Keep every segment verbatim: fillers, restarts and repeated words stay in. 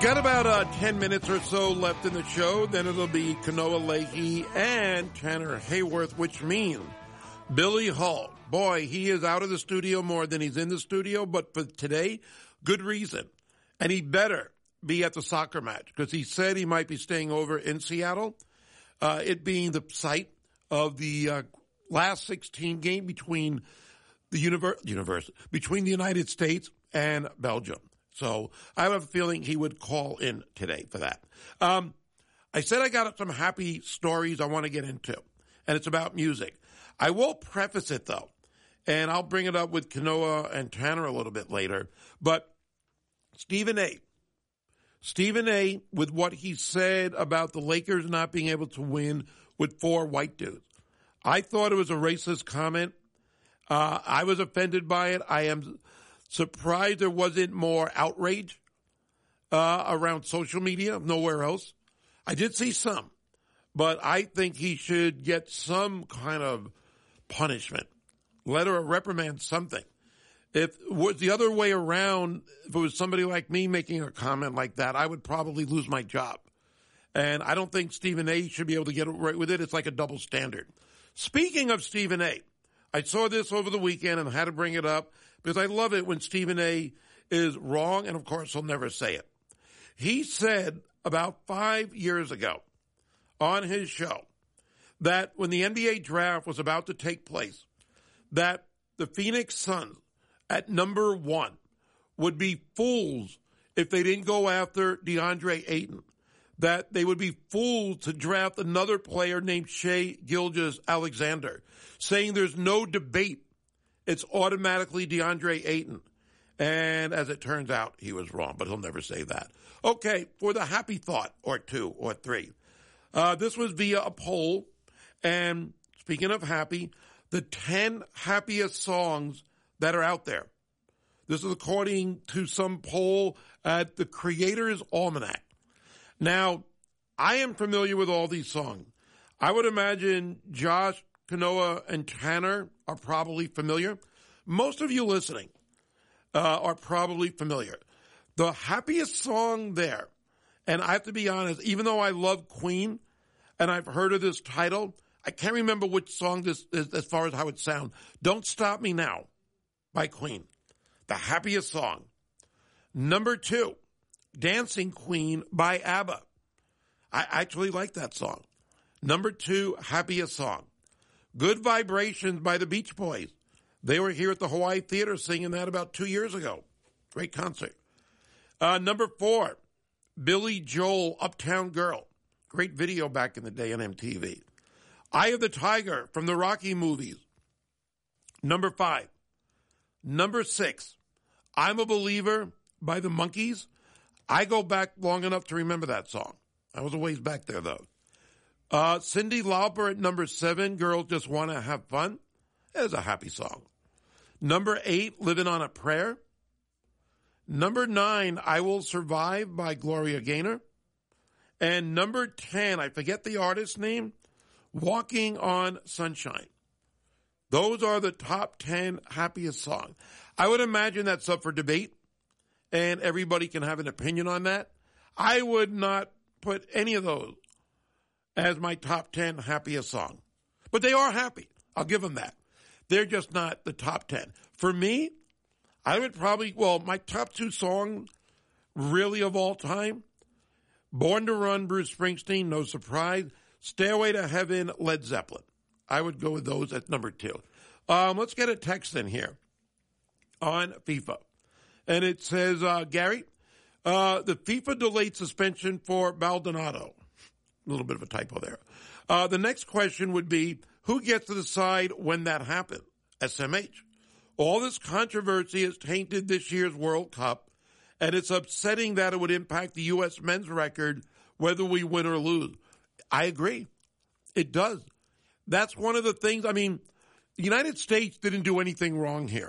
Got about uh, ten minutes or so left in the show. Then it'll be Kanoa Leahy and Tanner Hayworth, which means Billy Hull. Boy, he is out of the studio more than he's in the studio, but for today, good reason. And he better be at the soccer match because he said he might be staying over in Seattle, uh, it being the site of the uh, last sixteen game between the universe, universe, between the United States and Belgium. So I have a feeling he would call in today for that. Um, I said I got some happy stories I want to get into, and it's about music. I will preface it, though, and I'll bring it up with Kanoa and Tanner a little bit later. But Stephen A. Stephen A., with what he said about the Lakers not being able to win with four white dudes. I thought it was a racist comment. Uh, I was offended by it. I am surprised there wasn't more outrage uh, around social media, nowhere else. I did see some, but I think he should get some kind of punishment, letter of reprimand, something. If it was the other way around, if it was somebody like me making a comment like that, I would probably lose my job. And I don't think Stephen A. should be able to get right with it. It's like a double standard. Speaking of Stephen A., I saw this over the weekend and had to bring it up because I love it when Stephen A. is wrong, and of course he'll never say it. He said about five years ago on his show that when the N B A draft was about to take place, that the Phoenix Suns at number one would be fools if they didn't go after DeAndre Ayton, that they would be fools to draft another player named Shai Gilgeous-Alexander, saying there's no debate. It's automatically DeAndre Ayton. And as it turns out, he was wrong, but he'll never say that. Okay, for the happy thought, or two, or three. Uh, this was via a poll, and speaking of happy, the ten happiest songs that are out there. This is according to some poll at the Creator's Almanac. Now, I am familiar with all these songs. I would imagine Josh, Kanoa, and Tanner are probably familiar. Most of you listening uh, are probably familiar. The happiest song there, and I have to be honest, even though I love Queen, and I've heard of this title, I can't remember which song this is as far as how it sounds. Don't Stop Me Now by Queen. The happiest song. Number two, Dancing Queen by ABBA. I actually like that song. Number two, happiest song. Good Vibrations by the Beach Boys. They were here at the Hawaii Theater singing that about two years ago. Great concert. Uh, number four, Billy Joel, Uptown Girl. Great video back in the day on M T V. Eye of the Tiger from the Rocky movies. Number five. Number six, I'm a Believer by the Monkees. I go back long enough to remember that song. I was a ways back there, though. Uh, Cyndi Lauper at number seven, Girls Just Want to Have Fun. That is a happy song. Number eight, Living on a Prayer. Number nine, I Will Survive by Gloria Gaynor. And number ten, I forget the artist's name, Walking on Sunshine. Those are the top ten happiest songs. I would imagine that's up for debate, and everybody can have an opinion on that. I would not put any of those as my top ten happiest song. But they are happy. I'll give them that. They're just not the top ten. For me, I would probably, well, my top two songs really of all time, Born to Run, Bruce Springsteen, no surprise. Stairway to Heaven, Led Zeppelin. I would go with those at number two. Um, let's get a text in here on FIFA. And it says, uh, Gary, uh, the FIFA delayed suspension for Baldonado. A little bit of a typo there. Uh, the next question would be, who gets to decide when that happened? S M H. All this controversy has tainted this year's World Cup, and it's upsetting that it would impact the U S men's record whether we win or lose. I agree. It does. That's one of the things, I mean, the United States didn't do anything wrong here.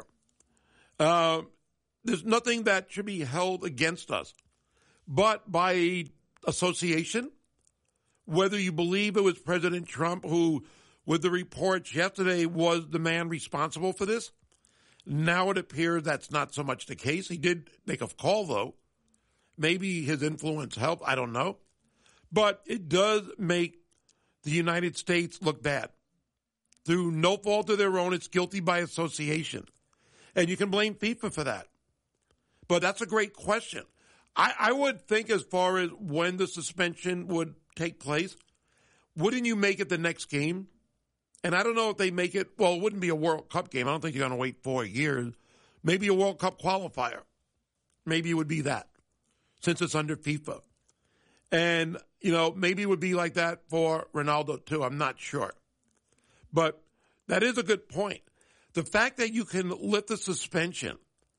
Uh, there's nothing that should be held against us. But by association, whether you believe it was President Trump who, with the reports yesterday, was the man responsible for this, now it appears that's not so much the case. He did make a call, though, Maybe his influence helped. I don't know. But it does make the United States look bad. Through no fault of their own, it's guilty by association. And you can blame FIFA for that. But that's a great question. I, I would think as far as when the suspension would take place, wouldn't you make it the next game? And I don't know if they make it, well, it wouldn't be a World Cup game. I don't think you're going to wait four years. Maybe a World Cup qualifier. Maybe it would be that, since it's under FIFA. And, you know, maybe it would be like that for Ronaldo, too. I'm not sure. But that is a good point. The fact that you can lift the suspension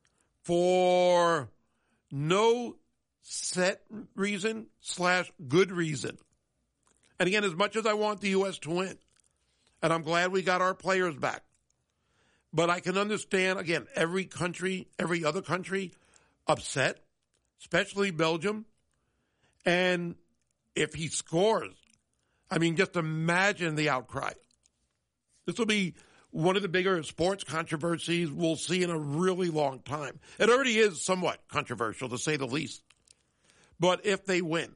for no set reason slash good reason. And again, as much as I want the U S to win, and I'm glad we got our players back, but I can understand, again, every country, every other country upset, especially Belgium. And if he scores, I mean, just imagine the outcry. This will be one of the bigger sports controversies we'll see in a really long time. It already is somewhat controversial, to say the least. But if they win,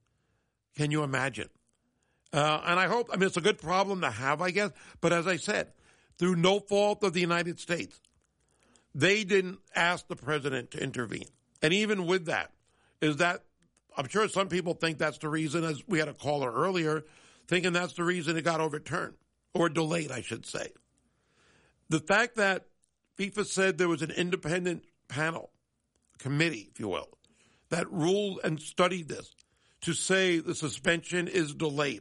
can you imagine? Uh, and I hope, I mean, it's a good problem to have, I guess. But as I said, through no fault of the United States, they didn't ask the president to intervene. And even with that, is that, I'm sure some people think that's the reason, as we had a caller earlier, thinking that's the reason it got overturned, or delayed, I should say. The fact that FIFA said there was an independent panel, committee, if you will, that ruled and studied this to say the suspension is delayed.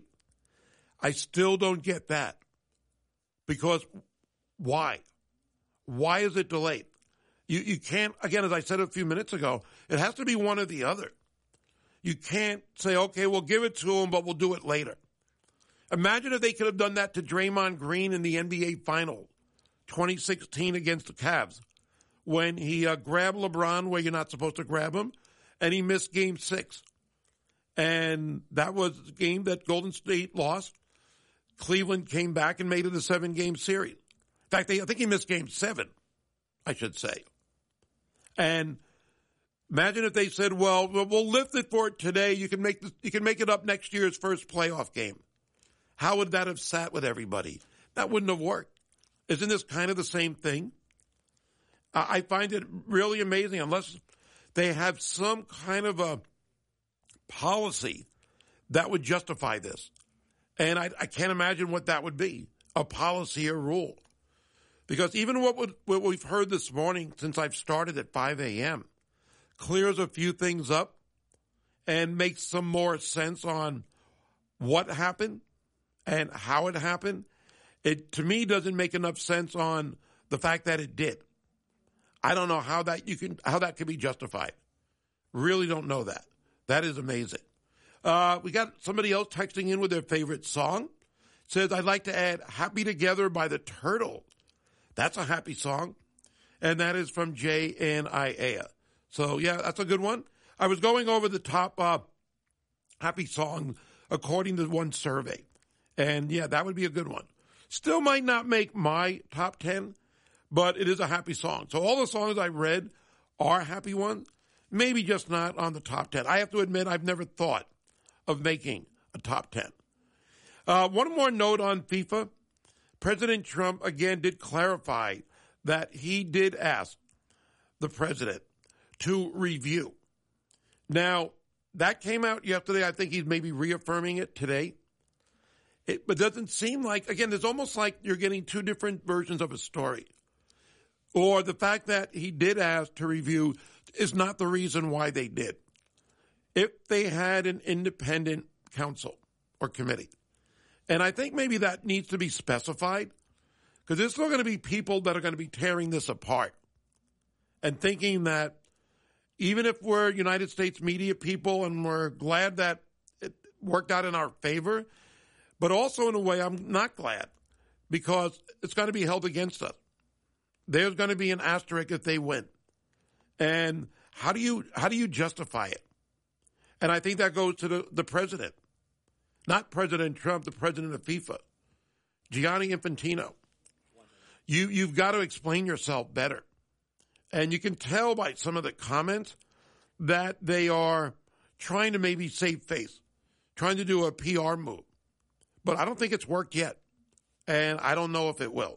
I still don't get that. Because why? Why is it delayed? You, you can't, again, as I said a few minutes ago, it has to be one or the other. You can't say, okay, we'll give it to him, but we'll do it later. Imagine if they could have done that to Draymond Green in the N B A Final twenty sixteen against the Cavs, when he uh, grabbed LeBron where you're not supposed to grab him, and he missed game six. And that was a game that Golden State lost. Cleveland came back and made it a seven-game series. In fact, they, I think he missed game seven, I should say. And imagine if they said, well, we'll lift it for it today. You can make this, you can make it up next year's first playoff game. How would that have sat with everybody? That wouldn't have worked. Isn't this kind of the same thing? Uh, I find it really amazing, unless they have some kind of a policy that would justify this. And I, I can't imagine what that would be, a policy or rule. Because even what, would, what we've heard this morning since I've started at five a.m. clears a few things up and makes some more sense on what happened and how it happened. It, to me, doesn't make enough sense on the fact that it did. I don't know how that you can how that can be justified. Really don't know that. That is amazing. Uh, we got somebody else texting in with their favorite song. Says, I'd like to add Happy Together by the Turtles. That's a happy song. And that is from Jay and Iea. So, yeah, that's a good one. I was going over the top uh, happy song according to one survey. And, yeah, that would be a good one. Still might not make my top ten, but it is a happy song. So all the songs I read are happy ones, maybe just not on the top ten. I have to admit, I've never thought of making a top ten. Uh, one more note on FIFA. President Trump, again, did clarify that he did ask the president to review. Now, that came out yesterday. I think he's maybe reaffirming it today. It but doesn't seem like, again, it's almost like you're getting two different versions of a story. Or the fact that he did ask to review is not the reason why they did. If they had an independent council or committee, and I think maybe that needs to be specified, because there's still going to be people that are going to be tearing this apart and thinking that even if we're United States media people and we're glad that it worked out in our favor, but also in a way I'm not glad, because it's going to be held against us. There's going to be an asterisk if they win. And how do you how do you justify it? And I think that goes to the, the president. Not President Trump, the president of FIFA. Gianni Infantino. You, you've got to explain yourself better. And you can tell by some of the comments that they are trying to maybe save face, trying to do a P R move. But I don't think it's worked yet, and I don't know if it will.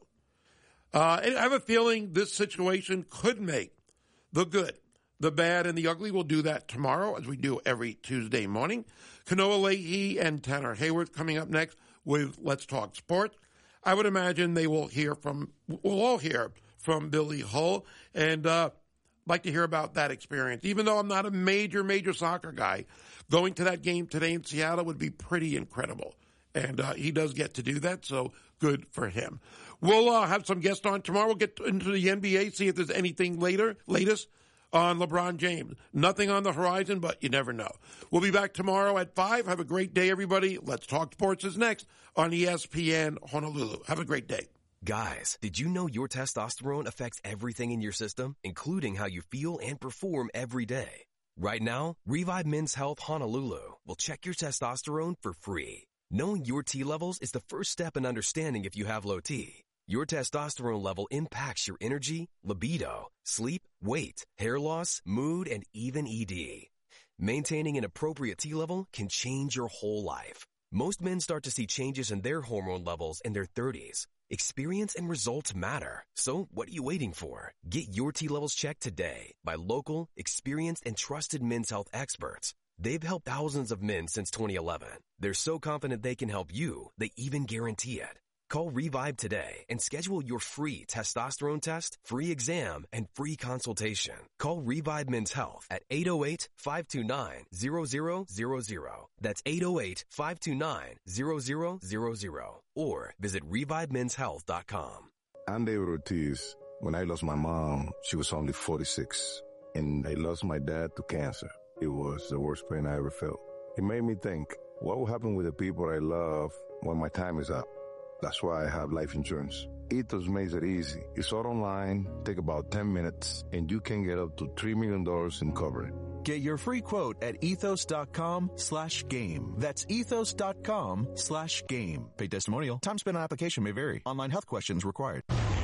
Uh, and I have a feeling this situation could make the good, the bad, and the ugly. We'll do that tomorrow, as we do every Tuesday morning. Kanoa Leahy and Tanner Hayworth coming up next with Let's Talk Sports. I would imagine they will hear from, we'll all hear from Billy Hull, and uh, like to hear about that experience. Even though I'm not a major, major soccer guy, going to that game today in Seattle would be pretty incredible. And uh, he does get to do that, so good for him. We'll uh, have some guests on tomorrow. We'll get into the N B A, see if there's anything later, latest on LeBron James. Nothing on the horizon, but you never know. We'll be back tomorrow at five. Have a great day, everybody. Let's Talk Sports is next on E S P N Honolulu. Have a great day. Guys, did you know your testosterone affects everything in your system, including how you feel and perform every day? Right now, Revive Men's Health Honolulu will check your testosterone for free. Knowing your T levels is the first step in understanding if you have low T. Your testosterone level impacts your energy, libido, sleep, weight, hair loss, mood, and even E D. Maintaining an appropriate T level can change your whole life. Most men start to see changes in their hormone levels in their thirties. Experience and results matter. So what are you waiting for? Get your T levels checked today by local, experienced, and trusted men's health experts. They've helped thousands of men since twenty eleven. They're so confident they can help you, they even guarantee it. Call Revive today and schedule your free testosterone test, free exam, and free consultation. Call Revive Men's Health at eight oh eight, five two nine, zero zero zero zero. That's eight oh eight, five two nine, zero zero zero zero. Or visit revive men's health dot com. I'm David Ortiz. When I lost my mom, she was only forty-six. And I lost my dad to cancer. It was the worst pain I ever felt. It made me think, what will happen with the people I love when my time is up? That's why I have life insurance. Ethos makes it easy. It's all online, take about ten minutes, and you can get up to three million dollars in coverage. Get your free quote at ethos.com slash game. That's ethos.com slash game. Paid testimonial. Time spent on application may vary. Online health questions required.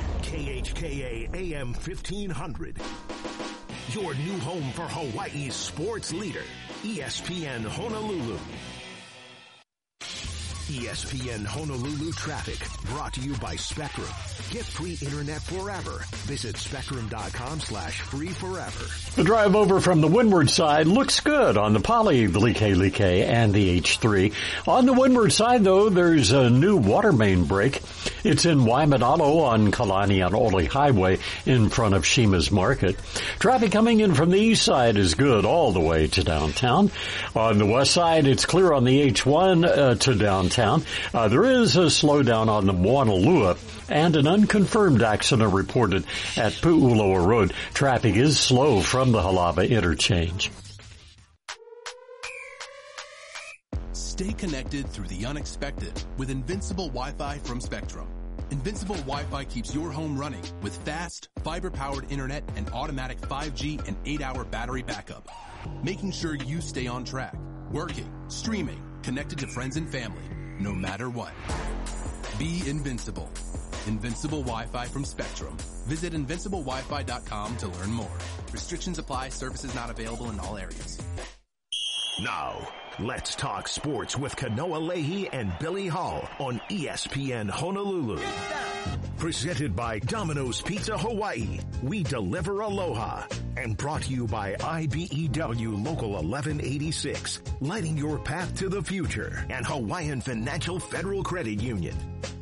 K H K A A M fifteen hundred. Your new home for Hawaii's sports leader, E S P N Honolulu. E S P N Honolulu traffic brought to you by Spectrum. Get free internet forever. Visit spectrum.com slash free forever. The drive over from the windward side looks good on the Poly, the Like, and the H three. On the windward side, though, there's a new water main break. It's in Waimanalo on Kalani on Ole Highway in front of Shima's Market. Traffic coming in from the east side is good all the way to downtown. On the west side, it's clear on the H one uh, to downtown. Uh, there is a slowdown on the Moanalua and an unconfirmed accident reported at Pu'uloa Road. Traffic is slow from the Halava interchange. Stay connected through the unexpected with Invincible Wi-Fi from Spectrum. Invincible Wi-Fi keeps your home running with fast, fiber-powered internet and automatic five G and eight hour battery backup, making sure you stay on track, working, streaming, connected to friends and family, no matter what. Be invincible. Invincible Wi-Fi from Spectrum. Visit invincible wi fi dot com to learn more. Restrictions apply. Services not available in all areas. Now, let's talk sports with Kanoa Leahy and Billy Hull on E S P N Honolulu. Presented by Domino's Pizza Hawaii. We deliver aloha. And brought to you by I B E W Local eleven eighty-six. Lighting your path to the future. And Hawaiian Financial Federal Credit Union.